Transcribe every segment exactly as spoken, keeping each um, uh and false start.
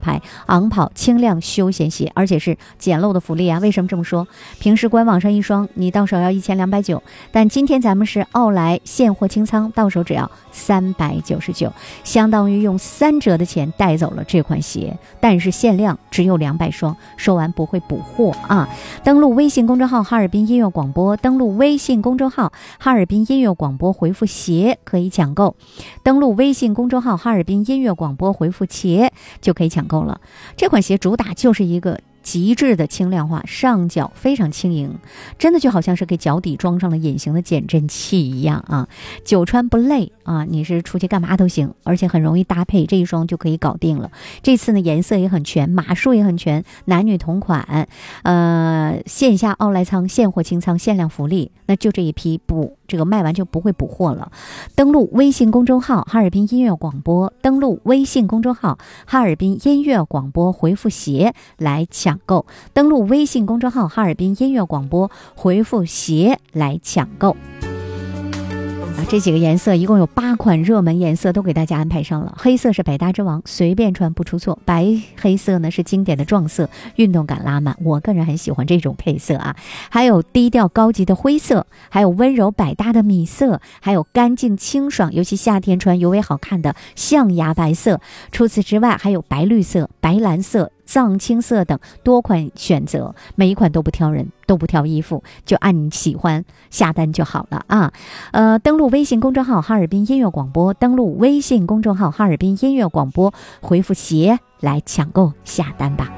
牌昂跑轻量休闲鞋，而且是简陋的福利啊！为什么这么说？平时官网上一双你到手要一千两百九，但今天咱们是奥莱现货清仓，到手只要三百九十九，相当于用三折的钱带走了这款鞋，但是限量只有两百双，说完不会补货啊！登录微信公众号哈尔滨音乐广播，登录微信公众号哈尔滨音乐广播，回复鞋可以抢购。登录微信公众号哈尔滨音乐广播，回复鞋就可以抢购了。这款鞋主打就是一个极致的轻量化，上脚非常轻盈，真的就好像是给脚底装上了隐形的减震器一样啊，久穿不累啊，你是出去干嘛都行，而且很容易搭配，这一双就可以搞定了。这次呢颜色也很全，码数也很全，男女同款，呃，线下奥莱仓现货清仓限量福利，那就这一批补，这个卖完就不会补货了。登录微信公众号哈尔滨音乐广播，登录微信公众号哈尔滨音乐广播，回复鞋来抢购。登录微信公众号哈尔滨音乐广播，回复鞋来抢购。啊，这几个颜色一共有八款热门颜色都给大家安排上了。黑色是百搭之王，随便穿不出错。白黑色呢是经典的撞色，运动感拉满，我个人很喜欢这种配色啊。还有低调高级的灰色，还有温柔百搭的米色，还有干净清爽，尤其夏天穿尤为好看的象牙白色。除此之外还有白绿色、白蓝色、藏青色等多款选择，每一款都不挑人，都不挑衣服，就按你喜欢下单就好了啊。呃，登录微信公众号哈尔滨音乐广播，登录微信公众号哈尔滨音乐广播，回复鞋来抢购下单吧。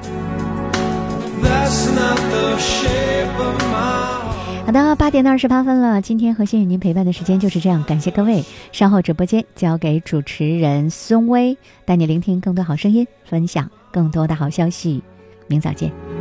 好的，八点二十八分了，今天和心与您陪伴的时间就是这样，感谢各位。稍后直播间交给主持人孙薇，带你聆听更多好声音，分享更多的好消息。明早见。